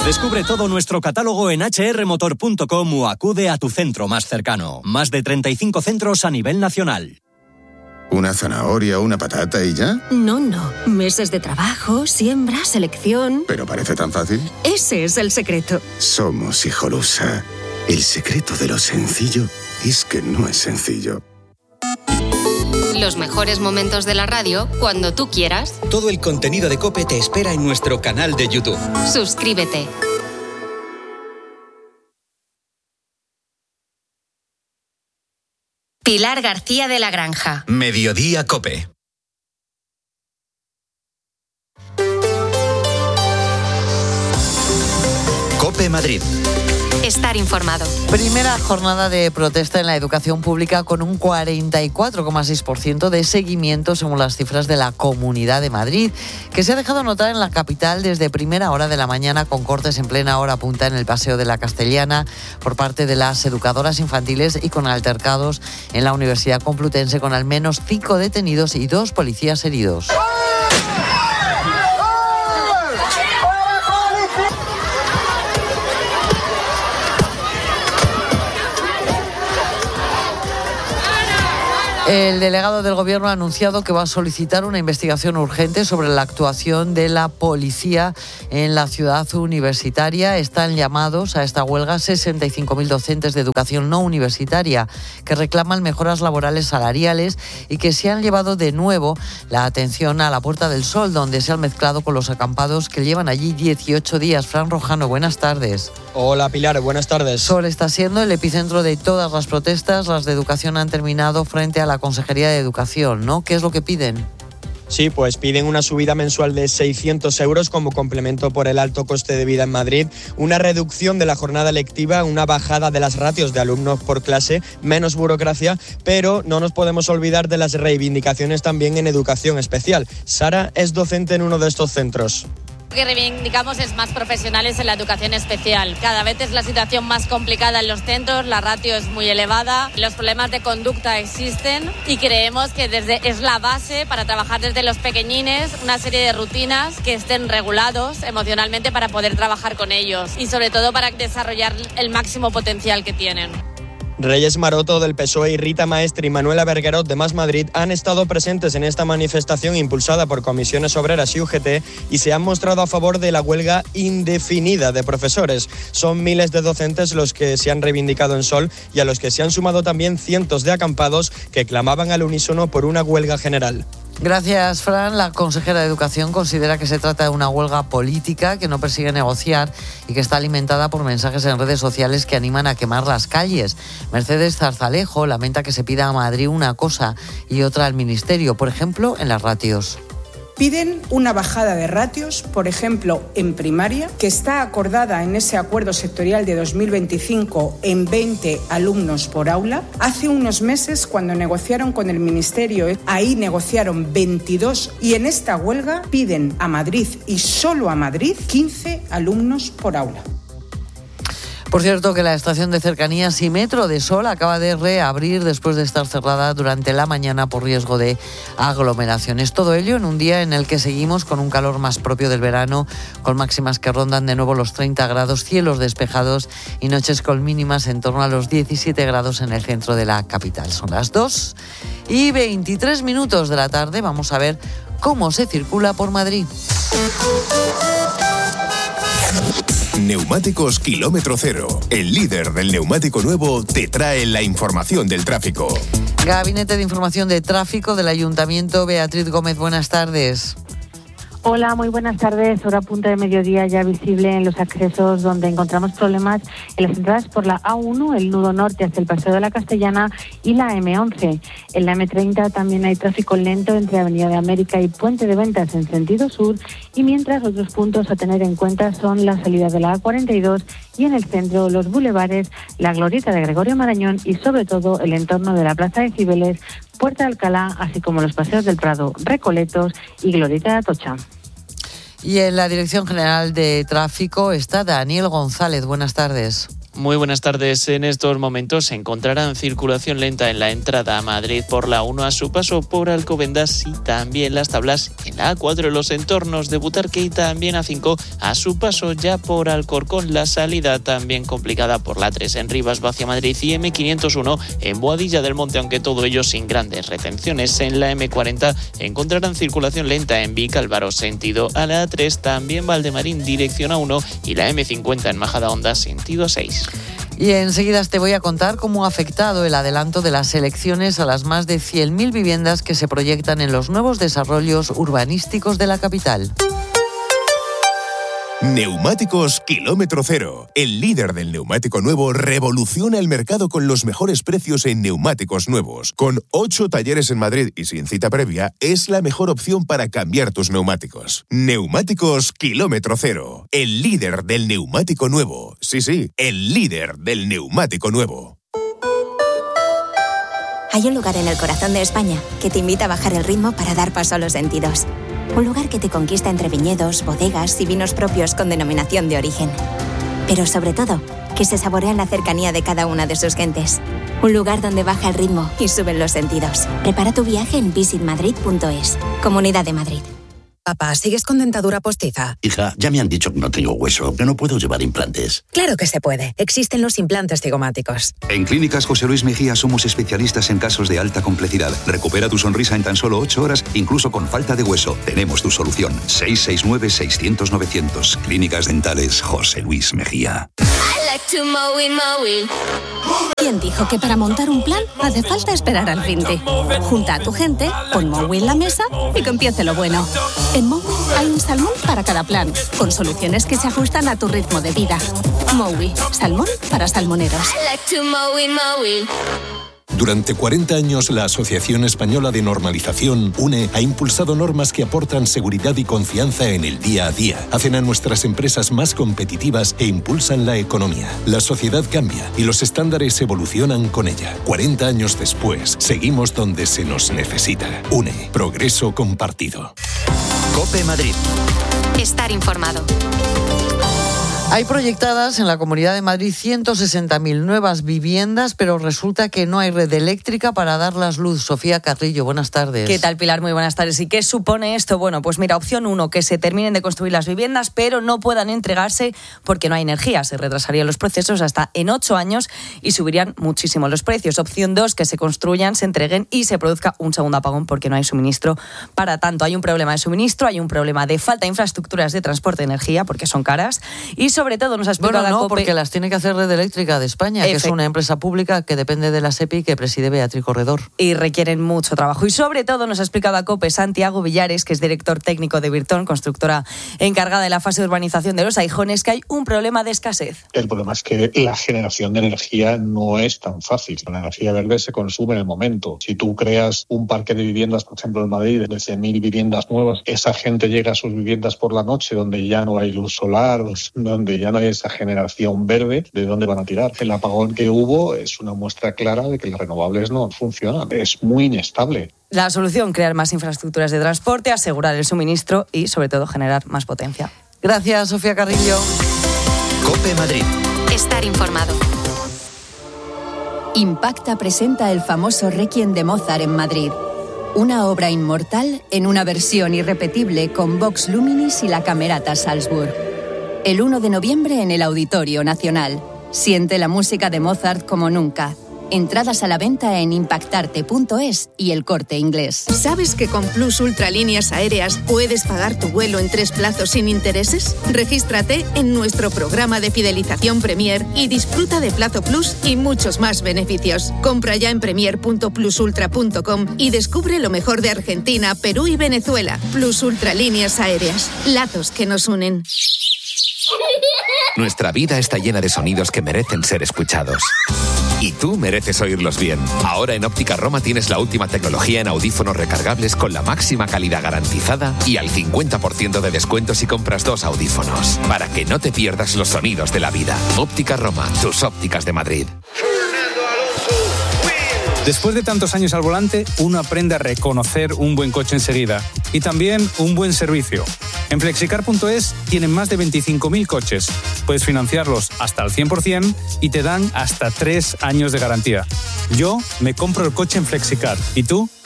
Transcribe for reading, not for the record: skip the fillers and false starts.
Descubre todo nuestro catálogo en hrmotor.com o acude a tu centro más cercano. Más de 35 centros a nivel nacional. ¿Una zanahoria, una patata y ya? No. Meses de trabajo, siembra, selección... ¿Pero parece tan fácil? Ese es el secreto. Somos Hijolusa. El secreto de lo sencillo es que no es sencillo. Los mejores momentos de la radio cuando tú quieras. Todo el contenido de COPE te espera en nuestro canal de YouTube. Suscríbete. Pilar García de la Granja. Mediodía COPE. COPE Madrid. Estar informado. Primera jornada de protesta en la educación pública con un 44,6% de seguimiento según las cifras de la Comunidad de Madrid, que se ha dejado notar en la capital desde primera hora de la mañana con cortes en plena hora punta en el Paseo de la Castellana por parte de las educadoras infantiles y con altercados en la Universidad Complutense con al menos 5 detenidos y 2 policías heridos. El delegado del Gobierno ha anunciado que va a solicitar una investigación urgente sobre la actuación de la policía en la ciudad universitaria. Están llamados a esta huelga 65.000 docentes de educación no universitaria que reclaman mejoras laborales salariales y que se han llevado de nuevo la atención a la Puerta del Sol, donde se han mezclado con los acampados que llevan allí 18 días. Fran Rojano, buenas tardes. Hola Pilar, buenas tardes. Sol está siendo el epicentro de todas las protestas. Las de educación han terminado frente a la Consejería de Educación, ¿no? ¿Qué es lo que piden? Sí, pues piden una subida mensual de 600 euros como complemento por el alto coste de vida en Madrid, una reducción de la jornada lectiva, una bajada de las ratios de alumnos por clase, menos burocracia, pero no nos podemos olvidar de las reivindicaciones también en educación especial. Sara es docente en uno de estos centros. Lo que reivindicamos es más profesionales en la educación especial. Cada vez es la situación más complicada en los centros, la ratio es muy elevada, los problemas de conducta existen y creemos que es la base para trabajar desde los pequeñines, una serie de rutinas que estén regulados emocionalmente para poder trabajar con ellos y sobre todo para desarrollar el máximo potencial que tienen. Reyes Maroto del PSOE y Rita Maestre y Manuela Berguerot de Más Madrid han estado presentes en esta manifestación impulsada por Comisiones Obreras y UGT y se han mostrado a favor de la huelga indefinida de profesores. Son miles de docentes los que se han reivindicado en Sol y a los que se han sumado también cientos de acampados que clamaban al unísono por una huelga general. Gracias, Fran. La consejera de Educación considera que se trata de una huelga política que no persigue negociar y que está alimentada por mensajes en redes sociales que animan a quemar las calles. Mercedes Zarzalejo lamenta que se pida a Madrid una cosa y otra al Ministerio, por ejemplo, en las ratios. Piden una bajada de ratios, por ejemplo, en primaria, que está acordada en ese acuerdo sectorial de 2025 en 20 alumnos por aula. Hace unos meses, cuando negociaron con el Ministerio, ahí negociaron 22 y en esta huelga piden a Madrid y solo a Madrid 15 alumnos por aula. Por cierto, que la estación de cercanías y metro de Sol acaba de reabrir después de estar cerrada durante la mañana por riesgo de aglomeraciones. Todo ello en un día en el que seguimos con un calor más propio del verano, con máximas que rondan de nuevo los 30 grados, cielos despejados y noches con mínimas en torno a los 17 grados en el centro de la capital. Son las 2:23 de la tarde. Vamos a ver cómo se circula por Madrid. Neumáticos Kilómetro Cero, el líder del neumático nuevo, te trae la información del tráfico. Gabinete de Información de Tráfico del Ayuntamiento, Beatriz Gómez, buenas tardes. Hola, muy buenas tardes. Hora punta de mediodía ya visible en los accesos donde encontramos problemas en las entradas por la A1, el nudo norte hacia el Paseo de la Castellana y la M11. En la M30 también hay tráfico lento entre Avenida de América y Puente de Ventas en sentido sur y mientras otros puntos a tener en cuenta son la salida de la A42 y en el centro los bulevares, la glorieta de Gregorio Marañón y sobre todo el entorno de la Plaza de Cibeles, Puerta de Alcalá, así como los paseos del Prado, Recoletos y Glorieta de Atocha. Y en la Dirección General de Tráfico está Daniel González. Buenas tardes. Muy buenas tardes. En estos momentos se encontrarán circulación lenta en la entrada a Madrid por la 1 a su paso por Alcobendas y también las tablas en la A4 en los entornos de Butarque y también A5 a su paso ya por Alcorcón. La salida también complicada por la 3 en Rivas hacia Madrid y M501 en Boadilla del Monte, aunque todo ello sin grandes retenciones. En la M40 encontrarán circulación lenta en Vicálvaro sentido a la A3, también Valdemarín dirección A1 y la M50 en Majadahonda sentido 6. Y enseguida te voy a contar cómo ha afectado el adelanto de las elecciones a las más de 100.000 viviendas que se proyectan en los nuevos desarrollos urbanísticos de la capital. Neumáticos Kilómetro Cero. El líder del neumático nuevo revoluciona el mercado con los mejores precios en neumáticos nuevos. Con 8 talleres en Madrid y sin cita previa, es la mejor opción para cambiar tus neumáticos. Neumáticos Kilómetro Cero. El líder del neumático nuevo. Sí, el líder del neumático nuevo. Hay un lugar en el corazón de España que te invita a bajar el ritmo para dar paso a los sentidos. Un lugar que te conquista entre viñedos, bodegas y vinos propios con denominación de origen. Pero sobre todo, que se saborea en la cercanía de cada una de sus gentes. Un lugar donde baja el ritmo y suben los sentidos. Prepara tu viaje en visitmadrid.es. Comunidad de Madrid. Papá, ¿sigues con dentadura postiza? Hija, ya me han dicho que no tengo hueso, que no puedo llevar implantes. Claro que se puede. Existen los implantes cigomáticos. En Clínicas José Luis Mejía somos especialistas en casos de alta complejidad. Recupera tu sonrisa en tan solo 8 horas, incluso con falta de hueso. Tenemos tu solución. 669-600-900. Clínicas Dentales José Luis Mejía. ¿Quién dijo que para montar un plan hace falta esperar al finde? Junta a tu gente, pon Mowi en la mesa y que empiece lo bueno. En Mowi hay un salmón para cada plan, con soluciones que se ajustan a tu ritmo de vida. Mowi, salmón para salmoneros. Durante 40 años, la Asociación Española de Normalización, UNE, ha impulsado normas que aportan seguridad y confianza en el día a día, hacen a nuestras empresas más competitivas e impulsan la economía. La sociedad cambia y los estándares evolucionan con ella. 40 años después, seguimos donde se nos necesita. UNE, progreso compartido. COPE Madrid. Estar informado. Hay proyectadas en la Comunidad de Madrid 160.000 nuevas viviendas, pero resulta que no hay red eléctrica para darlas luz. Sofía Carrillo, buenas tardes. ¿Qué tal, Pilar? Muy buenas tardes. ¿Y qué supone esto? Bueno, pues mira, opción 1, que se terminen de construir las viviendas, pero no puedan entregarse porque no hay energía. Se retrasarían los procesos hasta en 8 años y subirían muchísimo los precios. Opción 2, que se construyan, se entreguen y se produzca un segundo apagón porque no hay suministro para tanto. Hay un problema de suministro, hay un problema de falta de infraestructuras de transporte de energía porque son caras y sobre todo nos ha explicado la COPE... porque las tiene que hacer Red Eléctrica de España, que es una empresa pública que depende de la SEPI que preside Beatriz Corredor. Y requieren mucho trabajo. Y sobre todo nos ha explicado a COPE Santiago Villares, que es director técnico de Virton, constructora encargada de la fase de urbanización de Los Aijones, que hay un problema de escasez. El problema es que la generación de energía no es tan fácil. La energía verde se consume en el momento. Si tú creas un parque de viviendas, por ejemplo en Madrid, de 100.000 viviendas nuevas, esa gente llega a sus viviendas por la noche donde ya no hay luz solar, donde ya no hay esa generación verde, ¿de dónde van a tirar? El apagón que hubo es una muestra clara de que las renovables no funcionan. Es muy inestable. La solución, crear más infraestructuras de transporte, asegurar el suministro y, sobre todo, generar más potencia. Gracias, Sofía Carrillo. COPE Madrid. Estar informado. Impacta presenta el famoso Requiem de Mozart en Madrid. Una obra inmortal en una versión irrepetible con Vox Luminis y la Camerata Salzburg. El 1 de noviembre en el Auditorio Nacional. Siente la música de Mozart como nunca. Entradas a la venta en impactarte.es y El Corte Inglés. ¿Sabes que con Plus Ultra Líneas Aéreas puedes pagar tu vuelo en 3 plazos sin intereses? Regístrate en nuestro programa de fidelización Premier y disfruta de Plazo Plus y muchos más beneficios. Compra ya en premier.plusultra.com y descubre lo mejor de Argentina, Perú y Venezuela. Plus Ultra Líneas Aéreas. Lazos que nos unen. Nuestra vida está llena de sonidos que merecen ser escuchados. Y tú mereces oírlos bien. Ahora en Óptica Roma tienes la última tecnología en audífonos recargables con la máxima calidad garantizada y al 50% de descuento si compras 2 audífonos. Para que no te pierdas los sonidos de la vida. Óptica Roma, tus ópticas de Madrid. Después de tantos años al volante, uno aprende a reconocer un buen coche enseguida y también un buen servicio. En Flexicar.es tienen más de 25.000 coches. Puedes financiarlos hasta al 100% y te dan hasta 3 años de garantía. Yo me compro el coche en Flexicar. ¿Y tú?